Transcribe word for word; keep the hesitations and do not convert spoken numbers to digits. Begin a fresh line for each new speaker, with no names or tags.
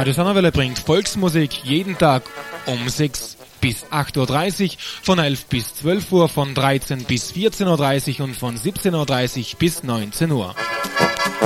Radio Donauwelle bringt Volksmusik jeden Tag um sechs bis acht Uhr dreißig, von elf bis zwölf Uhr, von dreizehn bis vierzehn Uhr dreißig und von siebzehn Uhr dreißig bis neunzehn Uhr.